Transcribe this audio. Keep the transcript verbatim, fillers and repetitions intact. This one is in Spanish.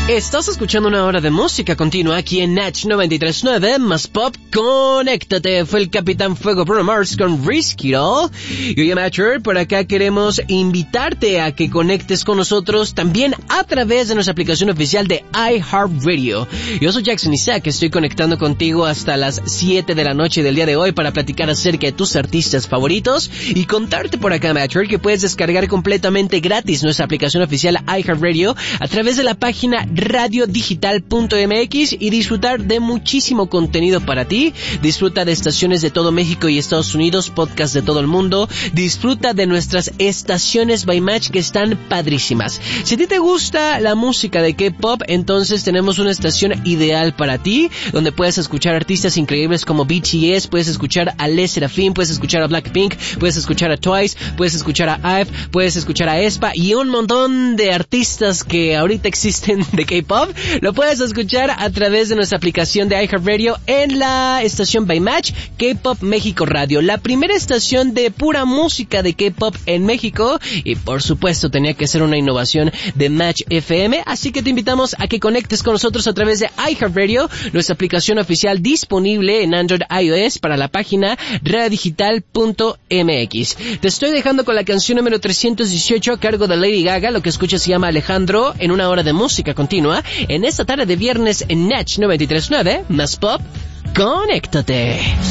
Estás escuchando una hora de música continua aquí en Natch noventa y tres punto nueve, más pop, conéctate. Fue el Capitán Fuego Bruno Mars con Risky Doll. Y oye, Matcher, por acá queremos invitarte a que conectes con nosotros también a través de nuestra aplicación oficial de iHeartRadio. Yo soy Jackson Isaac, estoy conectando contigo hasta las siete de la noche del día de hoy para platicar acerca de tus artistas favoritos y contarte por acá, Matcher, que puedes descargar completamente gratis nuestra aplicación oficial iHeartRadio a través de la página radio digital punto m x y disfrutar de muchísimo contenido para ti. Disfruta de estaciones de todo México y Estados Unidos, podcasts de todo el mundo. Disfruta de nuestras estaciones by Match que están padrísimas. Si a ti te gusta la música de K-pop, entonces tenemos una estación ideal para ti, donde puedes escuchar artistas increíbles como B T S, puedes escuchar a Les Seraphim, puedes escuchar a Blackpink, puedes escuchar a Twice, puedes escuchar a I V E, puedes escuchar a aespa y un montón de artistas que ahorita existen de K-pop. Lo puedes escuchar a través de nuestra aplicación de iHeartRadio en la estación by Match, K-Pop México Radio, la primera estación de pura música de K-pop en México, y por supuesto tenía que ser una innovación de Match F M, así que te invitamos a que conectes con nosotros a través de iHeartRadio, nuestra aplicación oficial disponible en Android iOS para la página radio digital punto m x. Te estoy dejando con la canción número trescientos dieciocho a cargo de Lady Gaga. Lo que escuchas se llama Alejandro, en una hora de música continua en esta tarde de viernes en Natch noventa y tres punto nueve, más pop, conéctate.